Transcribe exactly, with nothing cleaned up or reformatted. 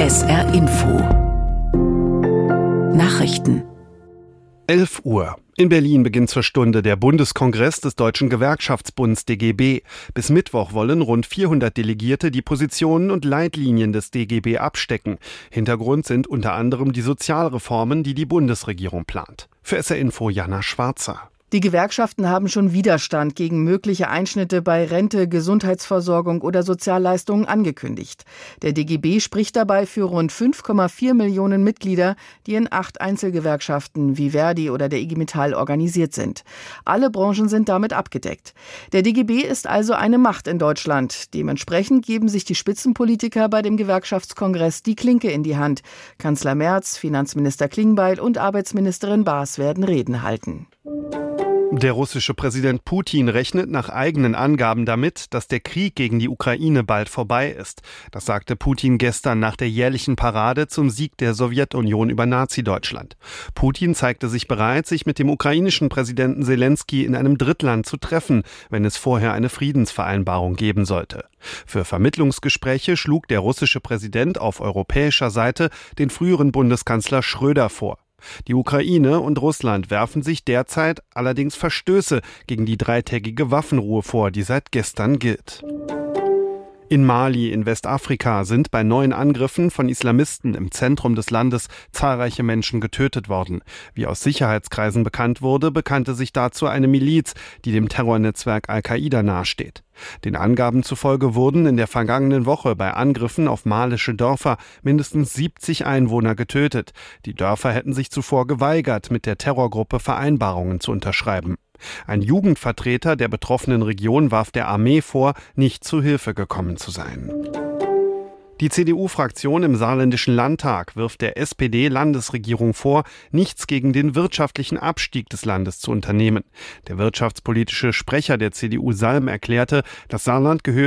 S R Info Nachrichten. elf Uhr. In Berlin beginnt zur Stunde der Bundeskongress des Deutschen Gewerkschaftsbunds D G B. Bis Mittwoch wollen rund vierhundert Delegierte die Positionen und Leitlinien des D G B abstecken. Hintergrund sind unter anderem die Sozialreformen, die die Bundesregierung plant. Für S R Info Jana Schwarzer. Die Gewerkschaften haben schon Widerstand gegen mögliche Einschnitte bei Rente, Gesundheitsversorgung oder Sozialleistungen angekündigt. Der D G B spricht dabei für rund fünf Komma vier Millionen Mitglieder, die in acht Einzelgewerkschaften wie Verdi oder der I G Metall organisiert sind. Alle Branchen sind damit abgedeckt. Der D G B ist also eine Macht in Deutschland. Dementsprechend geben sich die Spitzenpolitiker bei dem Gewerkschaftskongress die Klinke in die Hand. Kanzler Merz, Finanzminister Klingbeil und Arbeitsministerin Baas werden Reden halten. Der russische Präsident Putin rechnet nach eigenen Angaben damit, dass der Krieg gegen die Ukraine bald vorbei ist. Das sagte Putin gestern nach der jährlichen Parade zum Sieg der Sowjetunion über Nazi-Deutschland. Putin zeigte sich bereit, sich mit dem ukrainischen Präsidenten Selenskyj in einem Drittland zu treffen, wenn es vorher eine Friedensvereinbarung geben sollte. Für Vermittlungsgespräche schlug der russische Präsident auf europäischer Seite den früheren Bundeskanzler Schröder vor. Die Ukraine und Russland werfen sich derzeit allerdings Verstöße gegen die dreitägige Waffenruhe vor, die seit gestern gilt. In Mali in Westafrika sind bei neuen Angriffen von Islamisten im Zentrum des Landes zahlreiche Menschen getötet worden. Wie aus Sicherheitskreisen bekannt wurde, bekannte sich dazu eine Miliz, die dem Terrornetzwerk Al-Qaida nahesteht. Den Angaben zufolge wurden in der vergangenen Woche bei Angriffen auf malische Dörfer mindestens siebzig Einwohner getötet. Die Dörfer hätten sich zuvor geweigert, mit der Terrorgruppe Vereinbarungen zu unterschreiben. Ein Jugendvertreter der betroffenen Region warf der Armee vor, nicht zu Hilfe gekommen zu sein. Die C D U-Fraktion im Saarländischen Landtag wirft der S P D-Landesregierung vor, nichts gegen den wirtschaftlichen Abstieg des Landes zu unternehmen. Der wirtschaftspolitische Sprecher der C D U Salm erklärte, das Saarland gehöre